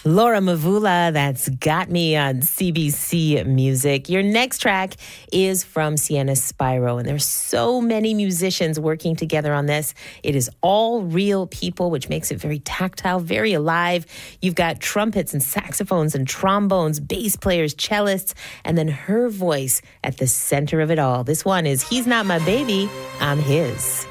Laura Mvula, that's Got Me on CBC Music. Your next track is from Sienna Spyro, and there's so many musicians working together on this. It is all real people, which makes it very tactile, very alive. You've got trumpets and saxophones and trombones, bass players, cellists, and then her voice at the center of it all. This one is He's Not My Baby, I'm His.